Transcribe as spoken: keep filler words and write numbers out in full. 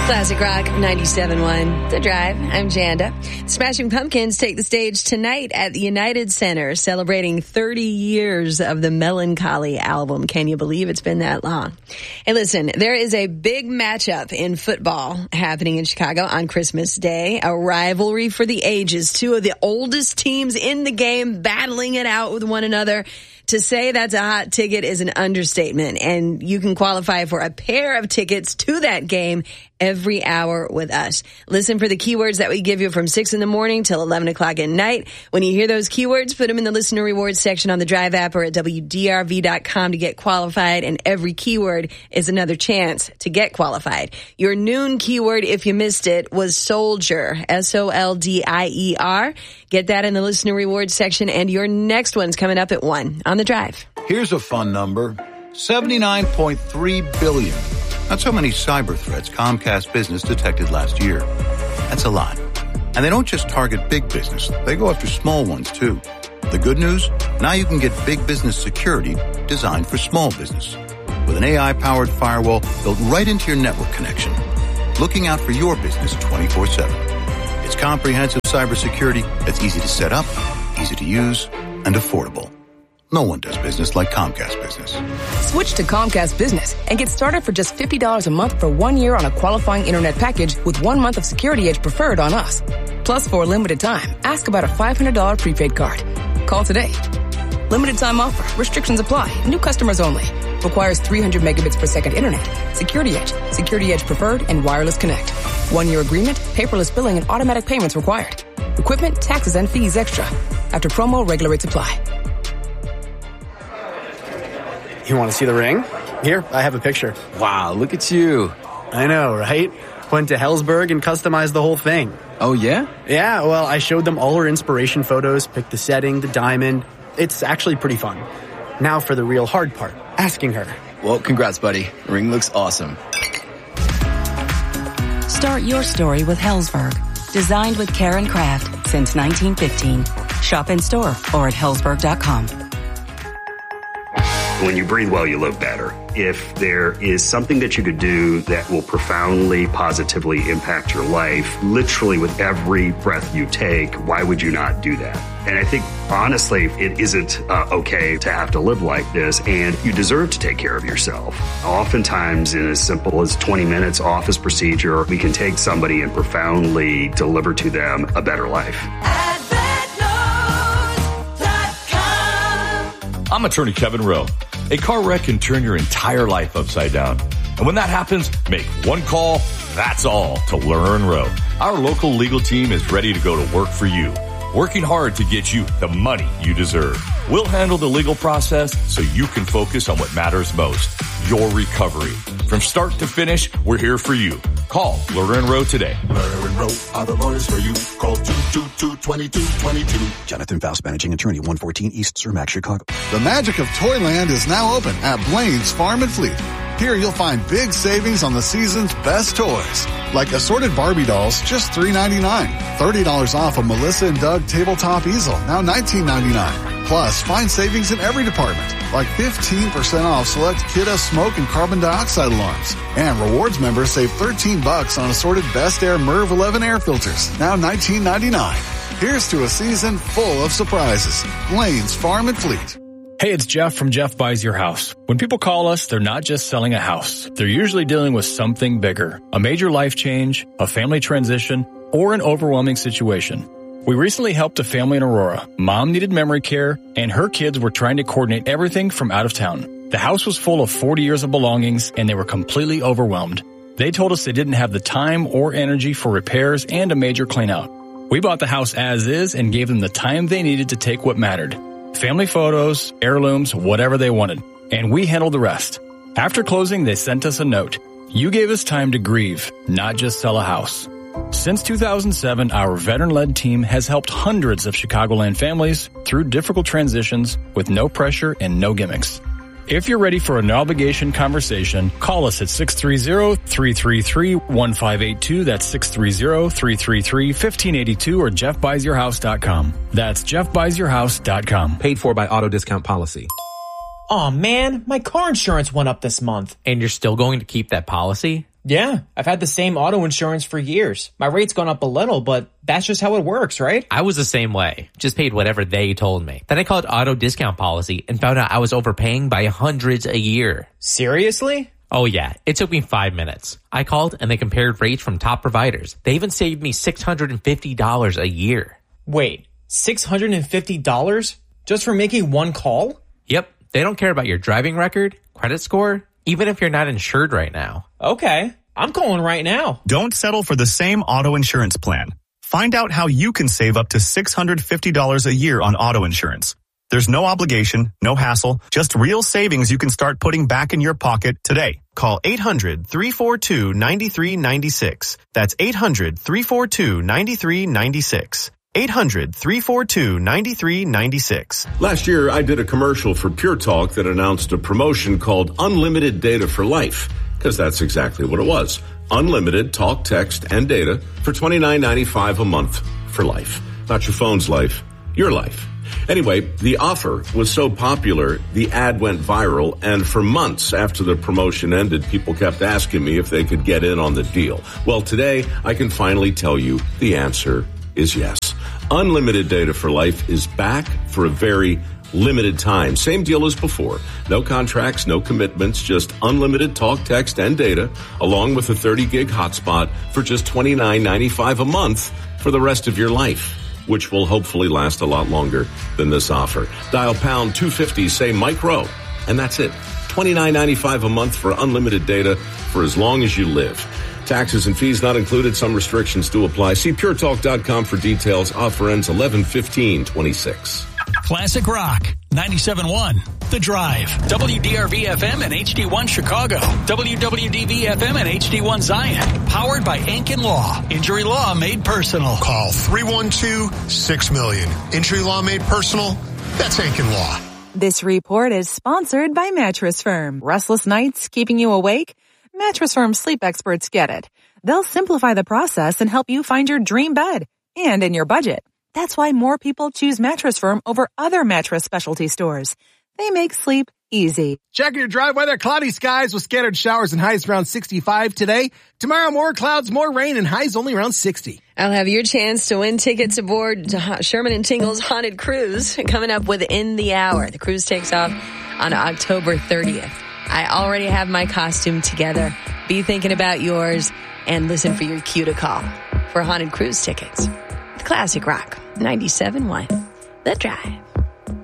Classic Rock ninety-seven point one, The Drive. I'm Janda. Smashing Pumpkins take the stage tonight at the United Center, celebrating thirty years of the Melancholy album. Can you believe it's been that long? Hey, listen, there is a big matchup in football happening in Chicago on Christmas Day. A rivalry for the ages. Two of the oldest teams in the game battling it out with one another. To say that's a hot ticket is an understatement, and you can qualify for a pair of tickets to that game every hour with us. Listen for the keywords that we give you from six in the morning till eleven o'clock at night. When you hear those keywords, put them in the listener rewards section on the Drive app or at W D R V dot com to get qualified, and every keyword is another chance to get qualified. Your noon keyword, if you missed it, was soldier, S O L D I E R. Get that in the listener rewards section, and your next one's coming up at one on the Drive. Here's a fun number, seventy-nine point three billion. That's how many cyber threats Comcast Business detected last year. That's a lot. And they don't just target big business. They go after small ones, too. The good news? Now you can get big business security designed for small business. With an A I-powered firewall built right into your network connection. Looking out for your business twenty-four seven. It's comprehensive cybersecurity that's easy to set up, easy to use, and affordable. No one does business like Comcast Business. Switch to Comcast Business and get started for just fifty dollars a month for one year on a qualifying internet package with one month of Security Edge Preferred on us. Plus, for a limited time, ask about a five hundred dollars prepaid card. Call today. Limited time offer. Restrictions apply. New customers only. Requires three hundred megabits per second internet. Security Edge, Security Edge Preferred, and Wireless Connect. One-year agreement, paperless billing, and automatic payments required. Equipment, taxes, and fees extra. After promo, regular rates apply. You want to see the ring? Here, I have a picture. Wow, look at you. I know, right? Went to Helzberg and customized the whole thing. Oh, yeah? Yeah, well, I showed them all her inspiration photos, picked the setting, the diamond. It's actually pretty fun. Now for the real hard part, asking her. Well, congrats, buddy. The ring looks awesome. Start your story with Helzberg. Designed with care and craft since nineteen fifteen. Shop in store or at helzberg dot com. When you breathe well, you live better. If there is something that you could do that will profoundly, positively impact your life, literally with every breath you take, why would you not do that? And I think, honestly, it isn't uh, okay to have to live like this, and you deserve to take care of yourself. Oftentimes, in as simple as twenty minutes office procedure, we can take somebody and profoundly deliver to them a better life. I'm attorney Kevin Rowe. A car wreck can turn your entire life upside down. And when that happens, make one call, that's all, to Learn Rowe. Our local legal team is ready to go to work for you, working hard to get you the money you deserve. We'll handle the legal process so you can focus on what matters most, your recovery. From start to finish, we're here for you. Call Learn Rowe today. Learn Rowe are the lawyers for you. Call two two two, two two two two. Jonathan Faust, managing attorney, one fourteen East Cermak, Chicago. The magic of Toyland is now open at Blaine's Farm and Fleet. Here you'll find big savings on the season's best toys, like assorted Barbie dolls, just three ninety-nine. thirty dollars off a Melissa and Doug tabletop easel, now nineteen ninety-nine. Plus, find savings in every department, like fifteen percent off select Kidda smoke and carbon dioxide alarms. And rewards members save thirteen bucks on assorted Best Air Merv eleven air filters, now nineteen ninety-nine. Here's to a season full of surprises. Blaine's Farm and Fleet. Hey, it's Jeff from Jeff Buys Your House. When people call us, they're not just selling a house. They're usually dealing with something bigger, a major life change, a family transition, or an overwhelming situation. We recently helped a family in Aurora. Mom needed memory care, and her kids were trying to coordinate everything from out of town. The house was full of forty years of belongings, and they were completely overwhelmed. They told us they didn't have the time or energy for repairs and a major cleanout. We bought the house as is and gave them the time they needed to take what mattered. Family photos, heirlooms, whatever they wanted. And we handled the rest. After closing, they sent us a note. You gave us time to grieve, not just sell a house. Since two thousand seven, our veteran-led team has helped hundreds of Chicagoland families through difficult transitions with no pressure and no gimmicks. If you're ready for a no-obligation conversation, call us at six three zero, three three three, one five eight two. That's six three zero, three three three, one five eight two or jeff buys your house dot com. That's jeff buys your house dot com. Paid for by Auto Discount Policy. Aw, man, my car insurance went up this month. And you're still going to keep that policy? Yeah, I've had the same auto insurance for years. My rate's gone up a little, but that's just how it works, right? I was the same way. Just paid whatever they told me. Then I called Auto Discount Policy and found out I was overpaying by hundreds a year. Seriously? Oh yeah, it took me five minutes. I called and they compared rates from top providers. They even saved me six hundred fifty dollars a year. Wait, six hundred fifty dollars just for making one call? Yep, they don't care about your driving record, credit score, even if you're not insured right now. Okay, I'm calling right now. Don't settle for the same auto insurance plan. Find out how you can save up to six hundred fifty dollars a year on auto insurance. There's no obligation, no hassle, just real savings you can start putting back in your pocket today. Call eight hundred, three four two, nine three nine six. That's eight hundred, three four two, nine three nine six. eight hundred, three four two, nine three nine six. Last year, I did a commercial for Pure Talk that announced a promotion called Unlimited Data for Life, because that's exactly what it was. Unlimited talk, text, and data for twenty-nine ninety-five a month for life. Not your phone's life, your life. Anyway, the offer was so popular, the ad went viral, and for months after the promotion ended, people kept asking me if they could get in on the deal. Well, today, I can finally tell you the answer is yes. Unlimited Data for Life is back for a very limited time. Same deal as before. No contracts, no commitments, just unlimited talk, text, and data, along with a thirty gig hotspot for just twenty-nine ninety-five a month for the rest of your life, which will hopefully last a lot longer than this offer. Dial pound two fifty, say Mike Rowe, and that's it. twenty-nine ninety-five a month for unlimited data for as long as you live. Taxes and fees not included. Some restrictions do apply. See pure talk dot com for details. Offer ends eleven fifteen twenty-six. Classic Rock, ninety-seven point one, The Drive, W D R V F M and H D one Chicago, W W D V F M and H D one Zion, powered by Ankin Law, injury law made personal. Call three one two, six million. Injury law made personal, that's Ankin Law. This report is sponsored by Mattress Firm. Restless nights keeping you awake? Mattress Firm sleep experts get it. They'll simplify the process and help you find your dream bed, and in your budget. That's why more people choose Mattress Firm over other mattress specialty stores. They make sleep easy. Checking your drive weather. Cloudy skies with scattered showers and highs around sixty-five today. Tomorrow, more clouds, more rain, and highs only around sixty. I'll have your chance to win tickets aboard Sherman and Tingle's Haunted Cruise coming up within the hour. The cruise takes off on October thirtieth. I already have my costume together. Be thinking about yours and listen for your cue to call for Haunted Cruise tickets. Classic Rock, ninety-seven point one, The Drive.